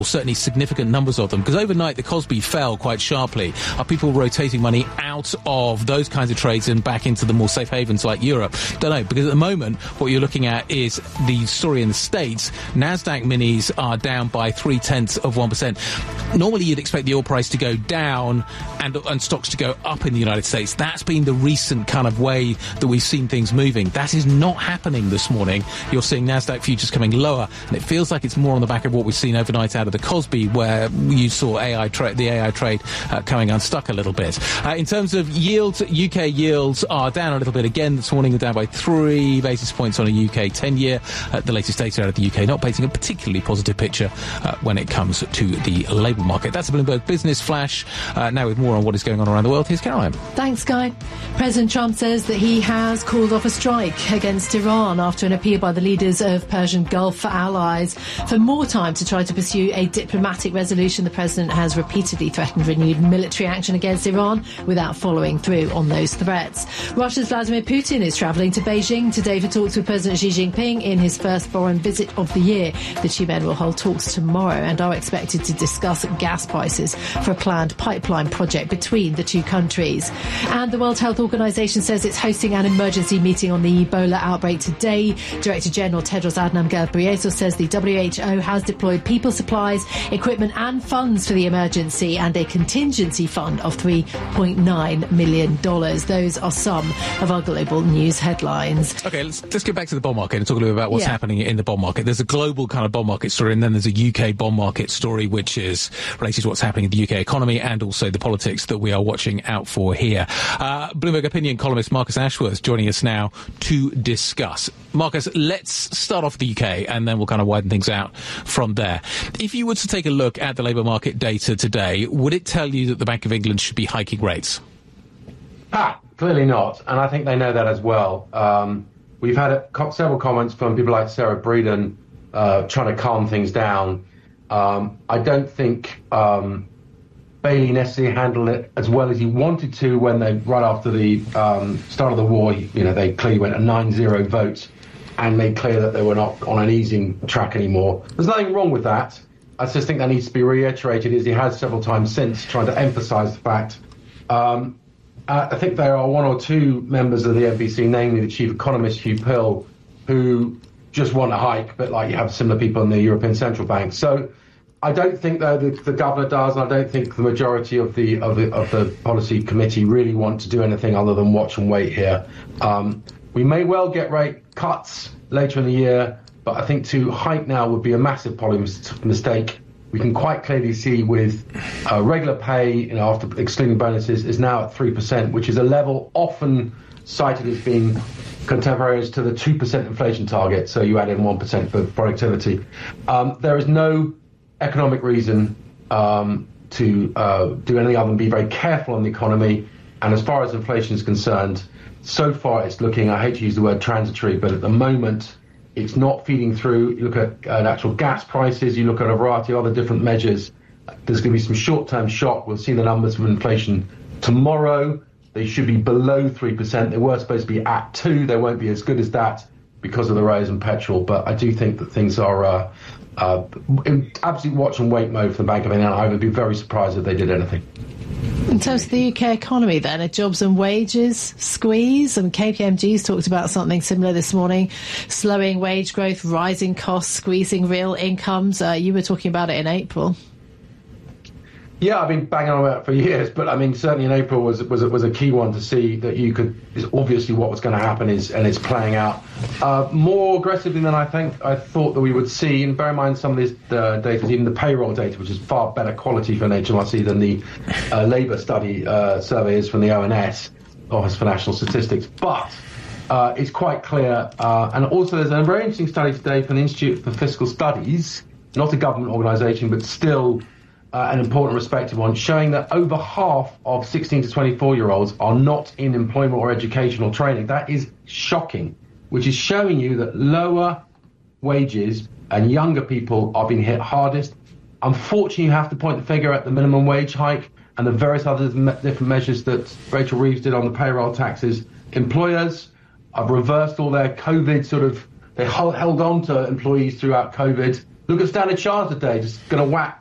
certainly significant numbers of them, because overnight the Kospi fell quite sharply. Are people rotating money out of those kinds of trades and back into the more safe havens like Europe? Don't know, because at the moment what you're looking at is the story in the States. Nasdaq minis are down by 0.3%. Normally you'd expect the oil price to go down and stocks to go up in the United States. That's been the recent kind of way that we've seen things moving. That is not happening this morning. You're seeing Nasdaq futures coming lower, and it feels like it's more on the back of what we've seen overnight out of the Kospi, where you saw the AI trade coming unstuck a little bit. In terms of yields, UK yields are down a little bit again this morning. They're down by 3 basis points on a UK 10-year. The latest data out of the UK not painting a particularly positive picture when it comes to the labour market. That's a Bloomberg Business Flash. Now with more on what is going on around the world, here's Caroline. Thanks, Guy. President Trump says that he has called off a strike against Iran after an appeal by the leaders of Persian Gulf allies for more time to try to pursue a diplomatic resolution. The president has repeatedly threatened renewed military action against Iran without following through on those threats. Russia's Vladimir Putin is travelling to Beijing today for talks with President Xi Jinping in his first foreign visit of the year. The two men will hold talks tomorrow and are expected to discuss gas prices for a planned pipeline project between the two countries. And the World Health Organization says it's hosting an emergency meeting on the Ebola outbreak today. Director General Tedros Adhanom Ghebreyesus says the WHO has deployed people, supplies, equipment and funds for the emergency and a contingency fund of $3.9 million. Those are some of our global news headlines. Okay, let's get back to the bond market and talk a little bit about what's happening in the bond market. There's a global kind of bond market story, and then there's a UK bond market story, which is related to what's happening in the UK economy and also the politics that we are watching out for here. Bloomberg opinion columnist Marcus Ashworth joining us now to discuss. Marcus, let's start off the UK and then we'll kind of widen things out from there. If you were to take a look at the labour market data today, would it tell you that the Bank of England should be hiking rates? Clearly not, and I think they know that as well. We've had several comments from people like Sarah Breeden trying to calm things down. I don't think Bailey necessarily handled it as well as he wanted to when right after the start of the war, they clearly went a 9-0 vote and made clear that they were not on an easing track anymore. There's nothing wrong with that. I just think that needs to be reiterated, as he has several times since, trying to emphasise the fact. I think there are one or two members of the NBC, namely the chief economist, Hugh Pill, who just want a hike, but like you have similar people in the European Central Bank. So I don't think, though, the governor does, and I don't think the majority of the policy committee really want to do anything other than watch and wait here. We may well get rate cuts later in the year, but I think to hike now would be a massive policy mistake. We can quite clearly see with regular pay, after excluding bonuses, is now at 3%, which is a level often cited as being contemporaneous to the 2% inflation target. So you add in 1% for productivity. There is no economic reason to do anything other than be very careful on the economy. And as far as inflation is concerned, so far it's looking, I hate to use the word transitory, but at the moment it's not feeding through. You look at actual gas prices, you look at a variety of other different measures. There's going to be some short-term shock. We'll see the numbers from inflation tomorrow. They should be below 3%. They were supposed to be at 2%. They won't be as good as that because of the rise in petrol. But I do think that things are in absolute watch and wait mode for the Bank of England. I would be very surprised if they did anything. In terms of the UK economy then, a jobs and wages squeeze, and KPMG's talked about something similar this morning, slowing wage growth, rising costs, squeezing real incomes. You were talking about it in April. Yeah, I've been banging on about it for years, but I mean, certainly in April was a key one to see that is obviously what was going to happen and it's playing out more aggressively than I thought that we would see. And bear in mind some of this data, even the payroll data, which is far better quality for an HMRC than the labour study survey is from the ONS, Office for National Statistics. But it's quite clear, and also there's a very interesting study today from the Institute for Fiscal Studies, not a government organisation, but still an important respective one, showing that over half of 16 to 24-year-olds are not in employment or educational training. That is shocking, which is showing you that lower wages and younger people are being hit hardest. Unfortunately, you have to point the finger at the minimum wage hike and the various other different measures that Rachel Reeves did on the payroll taxes. Employers have reversed all their COVID they held on to employees throughout COVID. Look at Standard Chartered today, just going to whack